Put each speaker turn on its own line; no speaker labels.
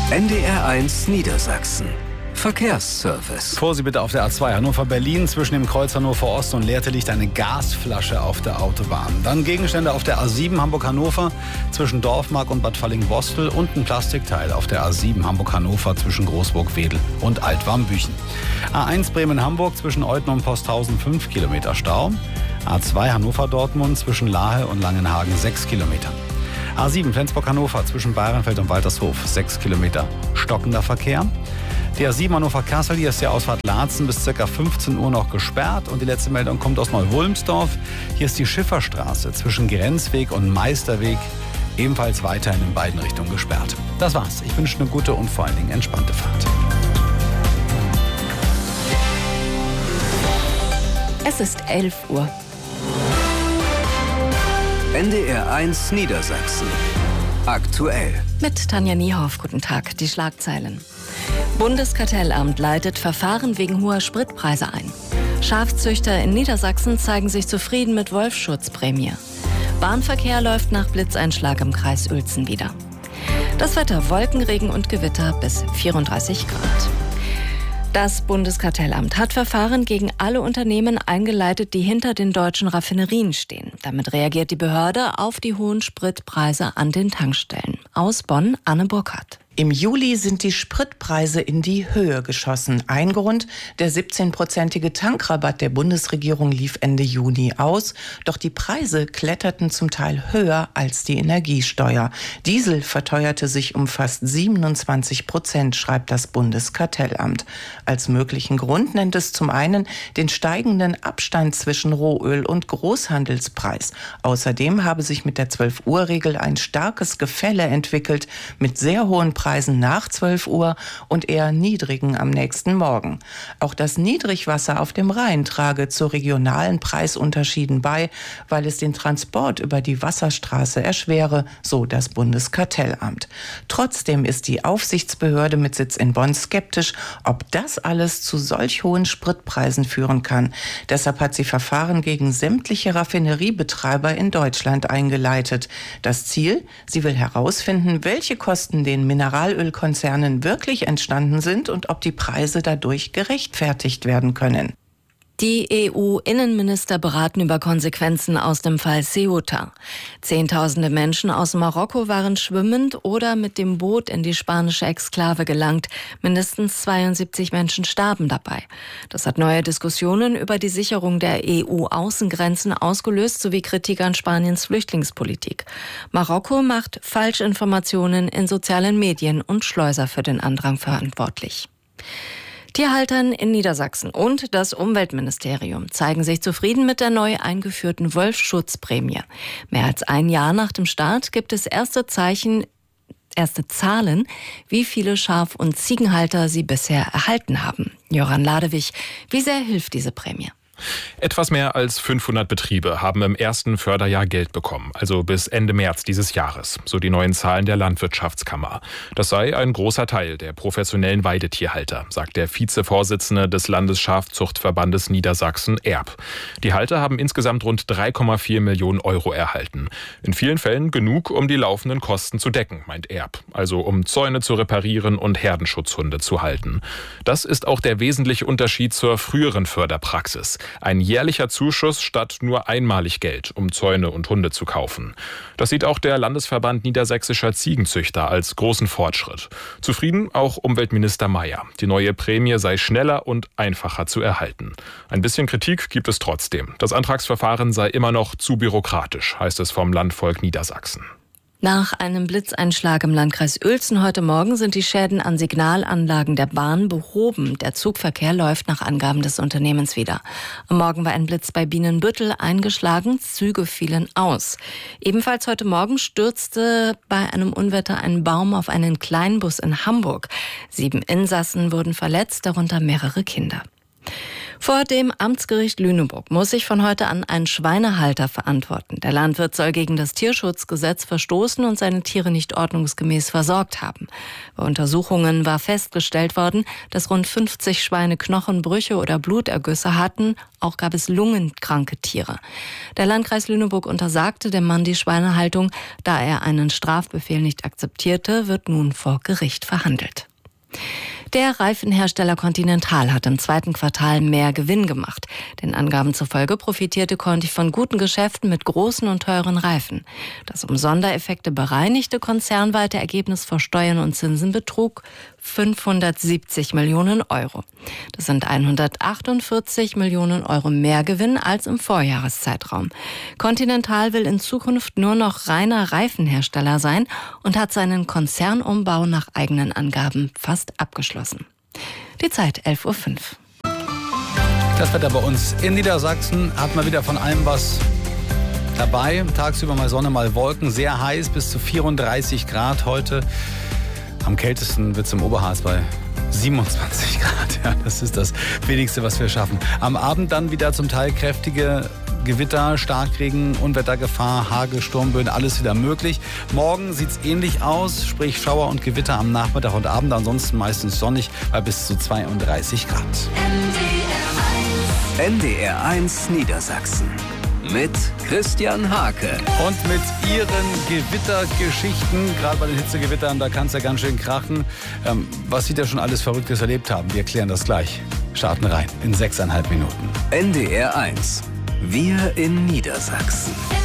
NDR1 Niedersachsen. Verkehrsservice.
Vorsicht bitte auf der A2 Hannover-Berlin. Zwischen dem Kreuz Hannover Ost und Lehrte liegt eine Gasflasche auf der Autobahn. Dann Gegenstände auf der A7 Hamburg-Hannover zwischen Dorfmark und Bad Falling-Bostel und ein Plastikteil auf der A7 Hamburg-Hannover zwischen Großburg-Wedel und Altwarmbüchen. A1 Bremen-Hamburg zwischen Euthen und Posthausen 5 Kilometer Stau. A2 Hannover-Dortmund zwischen Lahe und Langenhagen 6 Kilometer. A7 Flensburg-Hannover zwischen Bayernfeld und Waltershof 6 Kilometer stockender Verkehr. Die A7 Hannover-Kassel, hier ist die Ausfahrt Laatzen bis ca. 15 Uhr noch gesperrt. Und die letzte Meldung kommt aus Neu-Wulmsdorf. Hier ist die Schifferstraße zwischen Grenzweg und Meisterweg ebenfalls weiterhin in beiden Richtungen gesperrt. Das war's. Ich wünsche eine gute und vor allen Dingen entspannte Fahrt.
Es ist 11 Uhr.
NDR1 Niedersachsen. Aktuell.
Mit Tanja Niehoff, guten Tag, die Schlagzeilen. Bundeskartellamt leitet Verfahren wegen hoher Spritpreise ein. Schafzüchter in Niedersachsen zeigen sich zufrieden mit Wolfsschutzprämie. Bahnverkehr läuft nach Blitzeinschlag im Kreis Uelzen wieder. Das Wetter: Wolkenregen und Gewitter bis 34 Grad. Das Bundeskartellamt hat Verfahren gegen alle Unternehmen eingeleitet, die hinter den deutschen Raffinerien stehen. Damit reagiert die Behörde auf die hohen Spritpreise an den Tankstellen. Aus Bonn, Anne Burkhardt.
Im Juli sind die Spritpreise in die Höhe geschossen. Ein Grund: der 17-prozentige Tankrabatt der Bundesregierung lief Ende Juni aus. Doch die Preise kletterten zum Teil höher als die Energiesteuer. Diesel verteuerte sich um fast 27%, schreibt das Bundeskartellamt. Als möglichen Grund nennt es zum einen den steigenden Abstand zwischen Rohöl und Großhandelspreis. Außerdem habe sich mit der 12-Uhr-Regel ein starkes Gefälle entwickelt mit sehr hohen Preisen nach 12 Uhr und eher niedrigen am nächsten Morgen. Auch das Niedrigwasser auf dem Rhein trage zu regionalen Preisunterschieden bei, weil es den Transport über die Wasserstraße erschwere, so das Bundeskartellamt. Trotzdem ist die Aufsichtsbehörde mit Sitz in Bonn skeptisch, ob das alles zu solch hohen Spritpreisen führen kann. Deshalb hat sie Verfahren gegen sämtliche Raffineriebetreiber in Deutschland eingeleitet. Das Ziel: sie will herausfinden, welche Kosten den Mineralölkonzernen wirklich entstanden sind und ob die Preise dadurch gerechtfertigt werden können.
Die EU-Innenminister beraten über Konsequenzen aus dem Fall Ceuta. Zehntausende Menschen aus Marokko waren schwimmend oder mit dem Boot in die spanische Exklave gelangt. Mindestens 72 Menschen starben dabei. Das hat neue Diskussionen über die Sicherung der EU-Außengrenzen ausgelöst, sowie Kritik an Spaniens Flüchtlingspolitik. Marokko macht Falschinformationen in sozialen Medien und Schleuser für den Andrang verantwortlich. Tierhaltern in Niedersachsen und das Umweltministerium zeigen sich zufrieden mit der neu eingeführten Wolfsschutzprämie. Mehr als ein Jahr nach dem Start gibt es erste Zahlen, wie viele Schaf- und Ziegenhalter sie bisher erhalten haben. Joran Ladewig, wie sehr hilft diese Prämie?
Etwas mehr als 500 Betriebe haben im ersten Förderjahr Geld bekommen, also bis Ende März dieses Jahres, so die neuen Zahlen der Landwirtschaftskammer. Das sei ein großer Teil der professionellen Weidetierhalter, sagt der Vizevorsitzende des Landesschafzuchtverbandes Niedersachsen, Erb. Die Halter haben insgesamt rund 3,4 Millionen Euro erhalten. In vielen Fällen genug, um die laufenden Kosten zu decken, meint Erb, also um Zäune zu reparieren und Herdenschutzhunde zu halten. Das ist auch der wesentliche Unterschied zur früheren Förderpraxis. Ein jährlicher Zuschuss statt nur einmalig Geld, um Zäune und Hunde zu kaufen. Das sieht auch der Landesverband Niedersächsischer Ziegenzüchter als großen Fortschritt. Zufrieden auch Umweltminister Mayer. Die neue Prämie sei schneller und einfacher zu erhalten. Ein bisschen Kritik gibt es trotzdem. Das Antragsverfahren sei immer noch zu bürokratisch, heißt es vom Landvolk Niedersachsen.
Nach einem Blitzeinschlag im Landkreis Uelzen heute Morgen sind die Schäden an Signalanlagen der Bahn behoben. Der Zugverkehr läuft nach Angaben des Unternehmens wieder. Am Morgen war ein Blitz bei Bienenbüttel eingeschlagen, Züge fielen aus. Ebenfalls heute Morgen stürzte bei einem Unwetter ein Baum auf einen Kleinbus in Hamburg. 7 Insassen wurden verletzt, darunter mehrere Kinder. Vor dem Amtsgericht Lüneburg muss sich von heute an ein Schweinehalter verantworten. Der Landwirt soll gegen das Tierschutzgesetz verstoßen und seine Tiere nicht ordnungsgemäß versorgt haben. Bei Untersuchungen war festgestellt worden, dass rund 50 Schweine Knochenbrüche oder Blutergüsse hatten. Auch gab es lungenkranke Tiere. Der Landkreis Lüneburg untersagte dem Mann die Schweinehaltung. Da er einen Strafbefehl nicht akzeptierte, wird nun vor Gericht verhandelt. Der Reifenhersteller Continental hat im zweiten Quartal mehr Gewinn gemacht. Den Angaben zufolge profitierte Conti von guten Geschäften mit großen und teuren Reifen. Das um Sondereffekte bereinigte konzernweite Ergebnis vor Steuern und Zinsen betrug 570 Millionen Euro. Das sind 148 Millionen Euro mehr Gewinn als im Vorjahreszeitraum. Continental will in Zukunft nur noch reiner Reifenhersteller sein und hat seinen Konzernumbau nach eigenen Angaben fast abgeschlossen. Die Zeit 11:05 Uhr.
Das Wetter bei uns in Niedersachsen hat mal wieder von allem was dabei. Tagsüber mal Sonne, mal Wolken. Sehr heiß, bis zu 34 Grad heute. Am kältesten wird es im Oberharz bei 27 Grad. Ja, das ist das Wenigste, was wir schaffen. Am Abend dann wieder zum Teil kräftige Gewitter, Starkregen, Unwettergefahr, Hagel, Sturmböen, alles wieder möglich. Morgen sieht es ähnlich aus, sprich Schauer und Gewitter am Nachmittag und Abend. Ansonsten meistens sonnig bei bis zu 32 Grad.
NDR1 Niedersachsen mit Christian Hake.
Und mit ihren Gewittergeschichten, gerade bei den Hitzegewittern, da kann es ja ganz schön krachen. Was Sie da schon alles Verrücktes erlebt haben, wir klären das gleich. Starten rein in 6,5 Minuten.
NDR1. Wir in Niedersachsen.